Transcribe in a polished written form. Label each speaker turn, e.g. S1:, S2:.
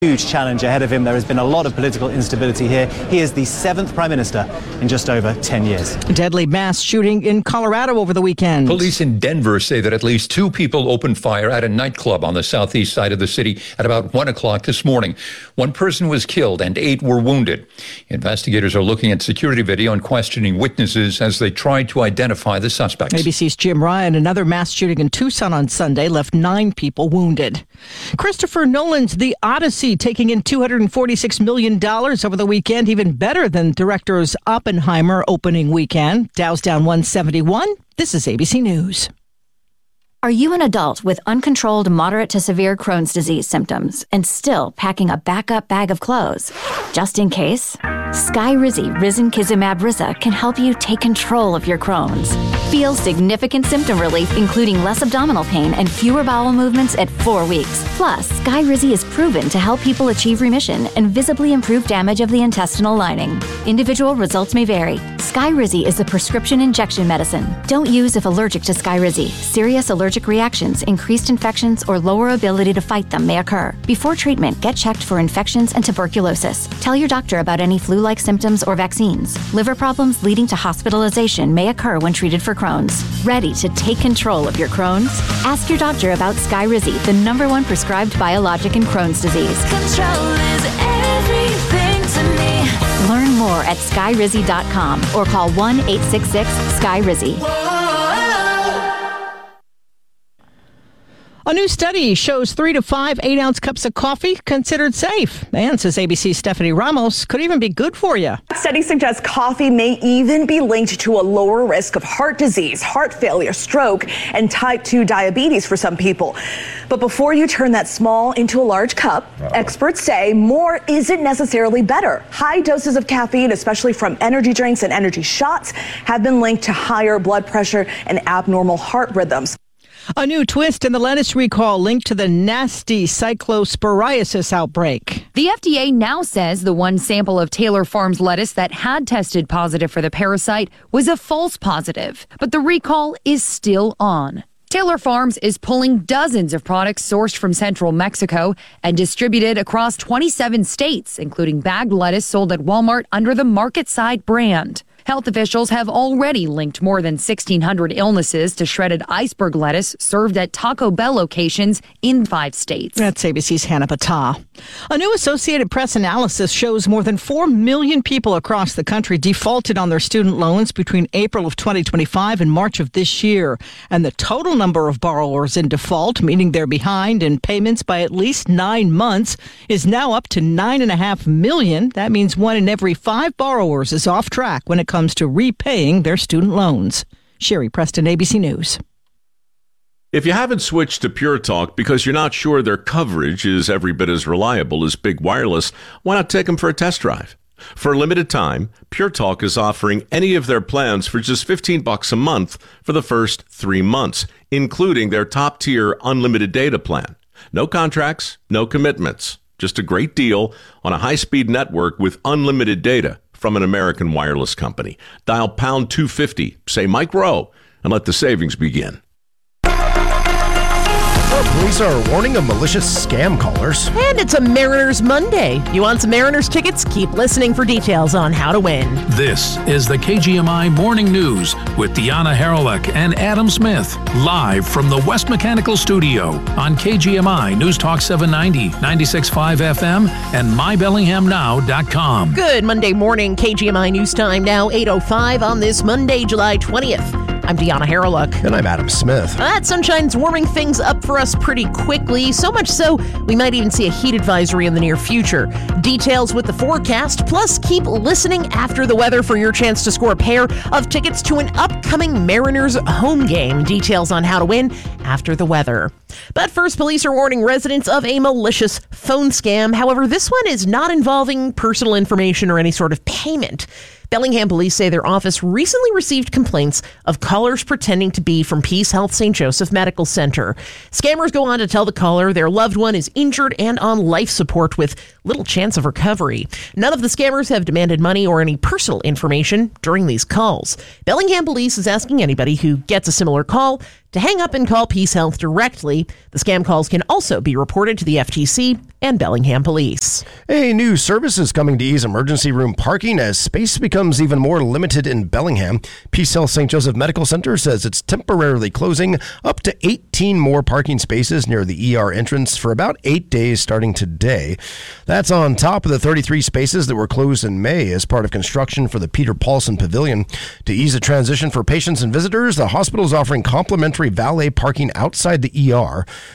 S1: Huge challenge ahead of him. There has been a lot of political instability here. He is the 7th Prime Minister in just over 10 years.
S2: Deadly mass shooting in Colorado over the weekend.
S3: Police in Denver say that at least 2 people opened fire at a nightclub on the southeast side of the city at about 1 o'clock this morning. 1 person was killed and 8 were wounded. Investigators are looking at security video and questioning witnesses as they try to identify the suspects.
S2: ABC's Jim Ryan. Another mass shooting in Tucson on Sunday left 9 people wounded. Christopher Nolan's The Odyssey taking in $246 million over the weekend, even better than director's Oppenheimer opening weekend. Dow's down 171. This is ABC News.
S4: Are you an adult with uncontrolled moderate to severe Crohn's disease symptoms and still packing a backup bag of clothes? Just in case, Skyrizi Risankizumab Riza can help you take control of your Crohn's. Feel significant symptom relief, including less abdominal pain and fewer bowel movements at 4 weeks. Plus, Skyrizi is proven to help people achieve remission and visibly improve damage of the intestinal lining. Individual results may vary. Skyrizi is a prescription injection medicine. Don't use if allergic to Skyrizi. Serious allergic reactions, increased infections, or lower ability to fight them may occur. Before treatment, get checked for infections and tuberculosis. Tell your doctor about any flu-like symptoms or vaccines. Liver problems leading to hospitalization may occur when treated for Crohn's. Ready to take control of your Crohn's? Ask your doctor about Skyrizi, the #1 prescribed biologic in Crohn's disease.
S5: Control is everything to me.
S4: Learn more at skyrizi.com or call 1-866-SKYRIZI.
S2: A new study shows 3 to 5 8-ounce cups of coffee considered safe. And, says ABC's Stephanie Ramos, could even be good for you.
S6: Study suggests coffee may even be linked to a lower risk of heart disease, heart failure, stroke, and type 2 diabetes for some people. But before you turn that small into a large cup, experts say more isn't necessarily better. High doses of caffeine, especially from energy drinks and energy shots, have been linked to higher blood pressure and abnormal heart rhythms.
S2: A new twist in the lettuce recall linked to the nasty cyclosporiasis outbreak.
S7: The FDA now says the one sample of Taylor Farms lettuce that had tested positive for the parasite was a false positive, but the recall is still on. Taylor Farms is pulling dozens of products sourced from central Mexico and distributed across 27 states, including bagged lettuce sold at Walmart under the Market Side brand. Health officials have already linked more than 1,600 illnesses to shredded iceberg lettuce served at Taco Bell locations in 5 states.
S2: That's ABC's Hannah Patah. A new Associated Press analysis shows more than 4 million people across the country defaulted on their student loans between April of 2025 and March of this year. And the total number of borrowers in default, meaning they're behind in payments by at least 9 months, is now up to 9.5 million. That means 1 in every 5 borrowers is off track when it comes to repaying their student loans. Sherry Preston, ABC News.
S8: If you haven't switched to Pure Talk because you're not sure their coverage is every bit as reliable as Big Wireless, why not take them for a test drive? For a limited time, Pure Talk is offering any of their plans for just $15 a month for the first 3 months, including their top-tier unlimited data plan. No contracts, no commitments. Just a great deal on a high-speed network with unlimited data from an American wireless company. Dial pound 250, say Mike Rowe, and let the savings begin.
S9: Police are warning of malicious scam callers.
S10: And it's a Mariners Monday. You want some Mariners tickets? Keep listening for details on how to win.
S11: This is the KGMI Morning News with Deanna Haralick and Adam Smith, live from the West Mechanical Studio on KGMI News Talk 790, 96.5 FM, and mybellinghamnow.com.
S10: Good Monday morning, KGMI News Time now 8:05 on this Monday, July 20th. I'm Deanna Haralick.
S9: And I'm Adam Smith.
S10: That sunshine's warming things up for us pretty quickly, so much so we might even see a heat advisory in the near future. Details with the forecast, plus keep listening after the weather for your chance to score a pair of tickets to an upcoming Mariners home game. Details on how to win after the weather. But first, police are warning residents of a malicious phone scam. However, this one is not involving personal information or any sort of payment. Bellingham police say their office recently received complaints of callers pretending to be from Peace Health St. Joseph Medical Center. Scammers go on to tell the caller their loved one is injured and on life support with little chance of recovery. None of the scammers have demanded money or any personal information during these calls. Bellingham police is asking anybody who gets a similar call to hang up and call Peace Health directly. The scam calls can also be reported to the FTC and Bellingham Police.
S9: A new service is coming to ease emergency room parking as space becomes even more limited in Bellingham. Peace Health St. Joseph Medical Center says it's temporarily closing up to 18 more parking spaces near the ER entrance for about 8 days starting today. That's on top of the 33 spaces that were closed in May as part of construction for the Peter Paulson Pavilion. To ease the transition for patients and visitors, the hospital is offering complimentary valet parking outside the ER.